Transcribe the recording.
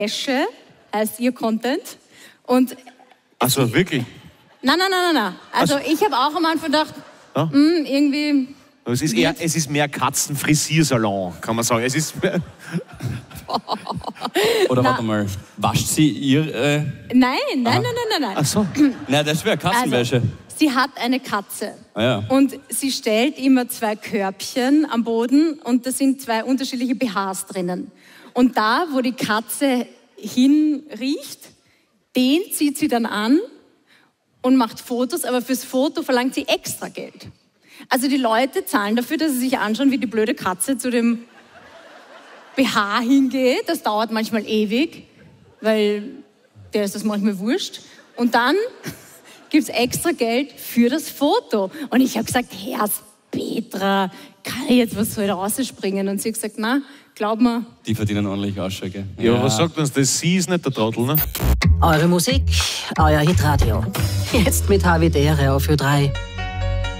Esche heißt ihr Content. Und also wirklich? Nein. Also ich habe auch am Anfang gedacht, ja? Irgendwie... Es ist mehr Katzenfrisiersalon, kann man sagen. Es ist Oder warte mal, wascht sie ihre... Nein. Ach so. Nein, das wäre Katzenwäsche. Also, sie hat eine Katze. Ah, ja. Und sie stellt immer 2 Körbchen am Boden und da sind 2 unterschiedliche BHs drinnen. Und da, wo die Katze hinriecht, den zieht sie dann an und macht Fotos, aber fürs Foto verlangt sie extra Geld. Also die Leute zahlen dafür, dass sie sich anschauen, wie die blöde Katze zu dem BH hingeht. Das dauert manchmal ewig, weil der ist das manchmal wurscht. Und dann gibt es extra Geld für das Foto. Und ich habe gesagt, Herr Petra, kann ich jetzt was soll da rausspringen? Und sie hat gesagt, na, glaub mir. Die verdienen ordentlich Ausschau, gell? Ja, was sagt uns das? Sie ist nicht der Trottel, ne? Eure Musik, euer Hitradio. Jetzt mit HWDR auf Ö3.